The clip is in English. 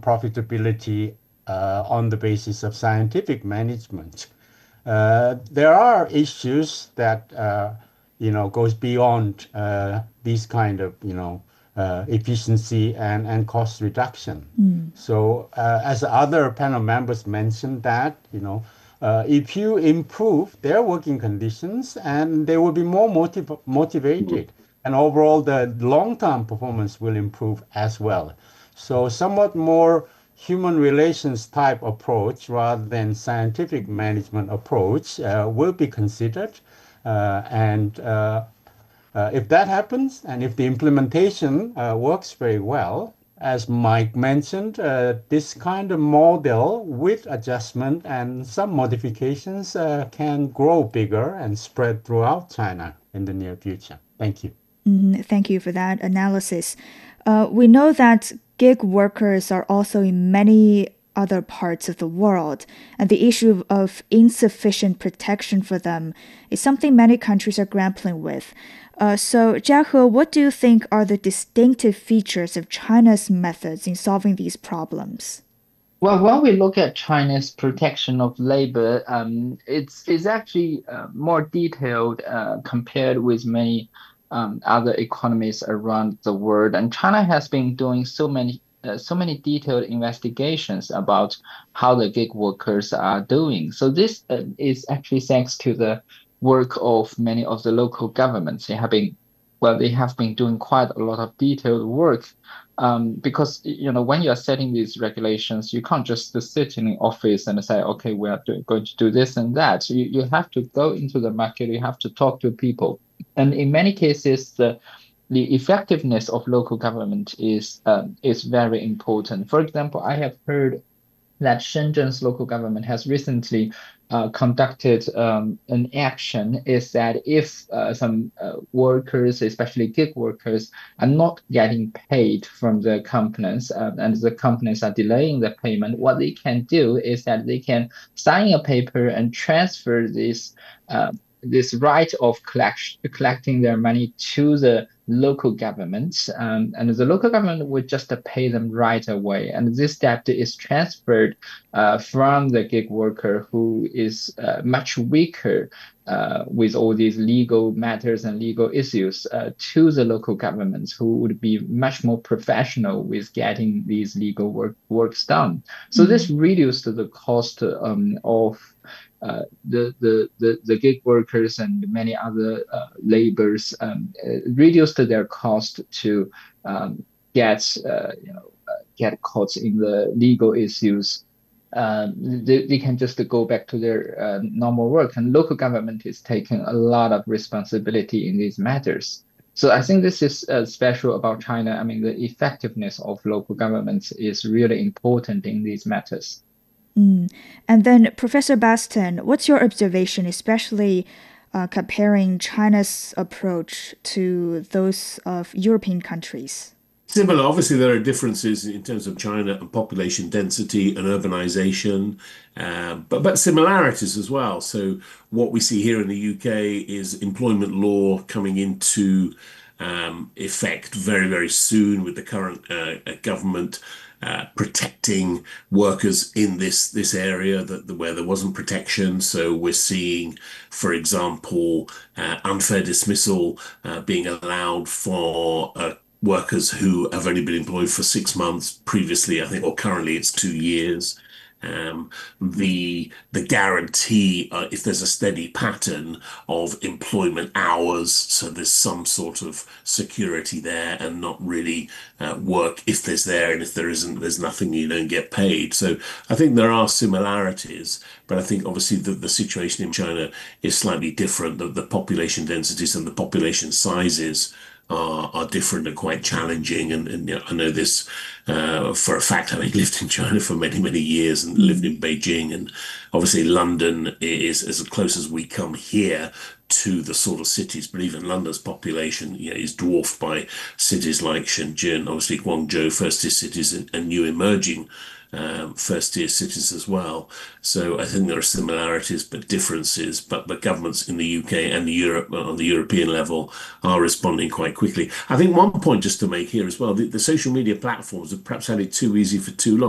profitability on the basis of scientific management. There are issues that goes beyond these kind of efficiency and cost reduction. So as other panel members mentioned that if you improve their working conditions, and they will be more motivated, and overall the long-term performance will improve as well. So somewhat more human relations type approach rather than scientific management approach will be considered. And if that happens, and if the implementation works very well, as Mike mentioned, this kind of model with adjustment and some modifications can grow bigger and spread throughout China in the near future. Thank you. Thank you for that analysis. We know that gig workers are also in many other parts of the world, and the issue of insufficient protection for them is something many countries are grappling with. So, Jiahe, what do you think are the distinctive features of China's methods in solving these problems? Well, when we look at China's protection of labor, it's actually more detailed compared with many other economies around the world. And China has been doing so many detailed investigations about how the gig workers are doing. So this is actually thanks to the work of many of the local governments. They have been doing quite a lot of detailed work. Because when you are setting these regulations, you can't just sit in the office and say, okay, we are going to do this and that. You have to go into the market. You have to talk to people, and in many cases, the effectiveness of local government is very important. For example, I have heard that Shenzhen's local government has recently conducted an action, is that if some workers, especially gig workers, are not getting paid from the companies and the companies are delaying the payment, what they can do is that they can sign a paper and transfer this right of collecting their money to the local government, and the local government would just pay them right away. And this debt is transferred from the gig worker, who is much weaker with all these legal matters and legal issues, to the local governments, who would be much more professional with getting these legal works done. So this reduced the cost of the gig workers and many other laborers, reduced their cost to get caught in the legal issues. They can just go back to their normal work, and local government is taking a lot of responsibility in these matters. So I think this is special about China. I mean, the effectiveness of local governments is really important in these matters. And then, Professor Basten, what's your observation, especially comparing China's approach to those of European countries? Similar. Obviously, there are differences in terms of China and population density and urbanization, but similarities as well. So what we see here in the UK is employment law coming into effect very, very soon, with the current government protecting workers in this area where there wasn't protection. So we're seeing, for example, unfair dismissal being allowed for workers who have only been employed for 6 months previously, I think, or currently it's 2 years. The guarantee, if there's a steady pattern of employment hours, so there's some sort of security there, and not really work if there's there, and if there isn't, there's nothing, you don't get paid. So I think there are similarities, but I think obviously the situation in China is slightly different. The population densities and the population sizes are different and quite challenging. And I know this for a fact, having lived in China for many, many years and lived in Beijing. And obviously London is as close as we come here to the sort of cities, but even London's population is dwarfed by cities like Shenzhen, obviously Guangzhou, first-tier cities, and new emerging first-tier cities as well. So I think there are similarities but differences, but governments in the UK and Europe on the European level are responding quite quickly. I think one point just to make here as well, the social media platforms have perhaps had it too easy for too long.